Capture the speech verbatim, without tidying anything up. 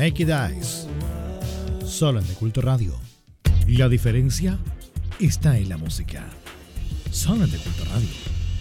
Naked Eyes, solo en De Culto Radio. La diferencia está en la música. Solo en De Culto Radio.